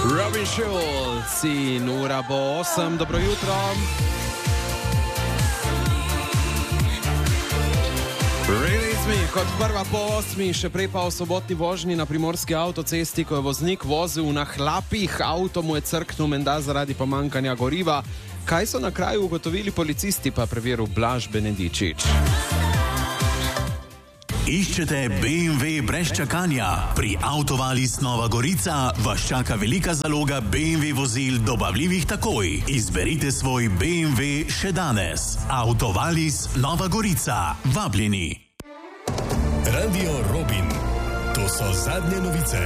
Robin Schulz in ura bo 8. Dobro jutro. Release me, kot prva po 8, še prej pa o sobotni vožnji na primorski avtocesti, ko je voznik vozil na hlapih, avto mu je crknil menda zaradi pomankanja goriva. Kaj so na kraju ugotovili policisti, pa preveril Blaž Benedičič. Iščete BMW brez čakanja? Pri Autovalis Nova Gorica vas čaka velika zaloga BMW vozil dobavljivih takoj. Izberite svoj BMW še danes. Autovalis Nova Gorica. Vabljeni. Radio Robin. To so zadnje novice.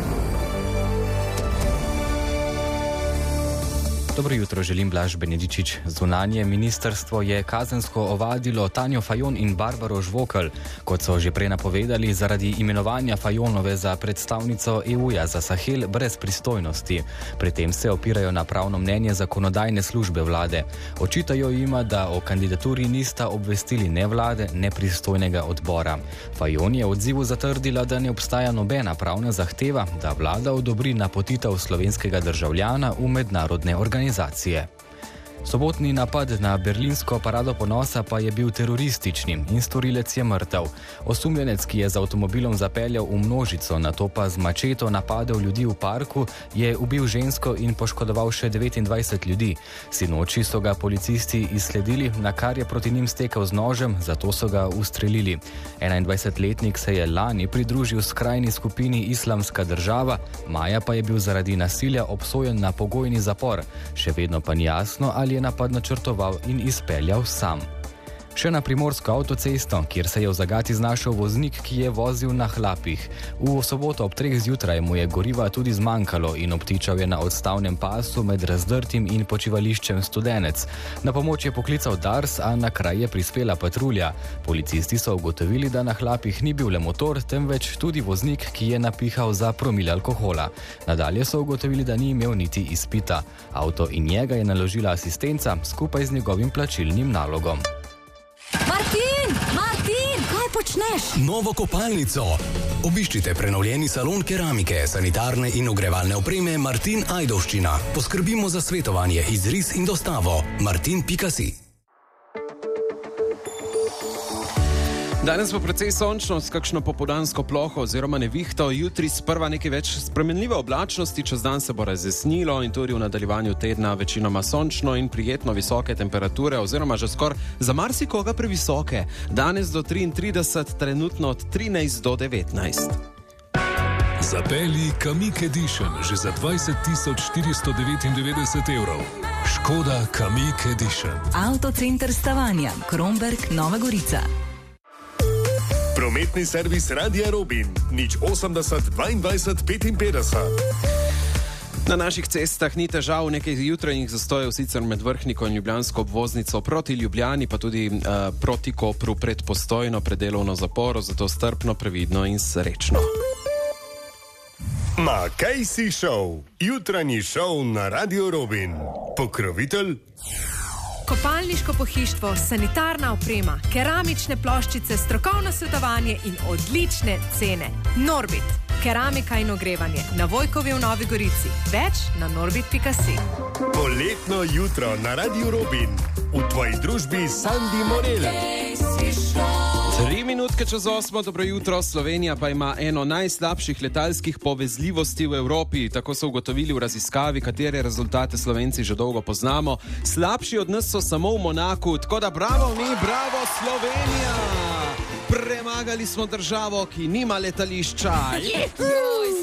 Dobro jutro, želim Blaž Benedičič. Zunanje ministrstvo je kazensko ovadilo Tanjo Fajon in Barbaro Žvokelj, kot so že prej napovedali, zaradi imenovanja Fajonove za predstavnico EU-ja za Sahel brez pristojnosti. Pri tem se opirajo na pravno mnenje zakonodajne službe vlade. Očitajo jima, da o kandidaturi nista obvestili ne vlade, ne pristojnega odbora. Fajon je v odzivu zatrdila, da ne obstaja nobena pravna zahteva, da vlada odobri napotitev slovenskega državljana v mednarodne organizacije. Sobotni napad na berlinsko parado ponosa pa je bil teroristični in storilec je mrtev. Osumljenec, ki je z avtomobilom zapeljal v množico, nato pa z mačeto napadel ljudi v parku, je ubil žensko in poškodoval še 29 ljudi. Sinoči so ga policisti izsledili, na kar je proti njim stekel z nožem, zato so ga ustrelili. 21-letnik se je lani pridružil skrajni skupini Islamska država, maja pa je bil zaradi nasilja obsojen na pogojni zapor. Še vedno pa ni jasno, ali je napad načrtoval in izpeljal sam. Še na primorsko avtocesto, kjer se je v zagati znašel voznik, ki je vozil na hlapih. V soboto ob 3 zjutraj mu je goriva tudi zmanjkalo in obtičal je na odstavnem pasu med Razdrtim in počivališčem Studenec. Na pomoč je poklical Dars, a na kraj je prispela patrulja. Policisti so ugotovili, da na hlapih ni bil le motor, temveč tudi voznik, ki je napihal za promil alkohola. Nadalje so ugotovili, da ni imel niti izpita. Avto in njega je naložila asistenca skupaj z njegovim plačilnim nalogom. Martin, kaj počneš? Novo kopalnico. Obiščite prenovljeni salon keramike, sanitarne in ogrevalne opreme Martin Ajdovščina. Poskrbimo za svetovanje, izris in dostavo. Martin.si. Danes bo precej sončno s kakšno popoldansko ploho oziroma nevihto, jutri sprva nekaj več spremenljive oblačnosti, čez dan se bo razjasnilo in tudi v nadaljevanju tedna večinoma sončno in prijetno visoke temperature oziroma že skoraj za marsikoga previsoke. Danes do 33, trenutno od 13 do 19. Zapelji Kamiq Edition že za 20.499 evrov. Škoda Kamiq Edition. Avtocenter Stavanja, Kromberk, Nova Gorica. Prometni servis Radia Robin. 080 22 55. Na naših cestah ni težav, nekaj jutranjih zastojev sicer med Vrhniko in ljubljansko obvoznico proti Ljubljani, pa tudi proti Kopru pred Postojno, pred delovno zaporo, zato strpno, previdno in srečno. Ma kaj si šov? Jutranji šov na Radio Robin. Pokrovitelj? Kopalniško pohištvo, sanitarna oprema, keramične ploščice, strokovno svetovanje in odlične cene. Norbit, keramika in ogrevanje, na Vojkovi v Novi Gorici. Več na norbit.si. Poletno jutro na Radio Robin. V tvoji družbi Sandi Morel. 3 minutke čez 8, dobro jutro. Slovenija pa ima eno najslabših letalskih povezljivosti v Evropi. Tako so ugotovili v raziskavi, katere rezultate Slovenci že dolgo poznamo. Slabši od nas so samo v Monaku, tako da bravo mi, bravo Slovenija! Premagali smo državo, ki nima letališča.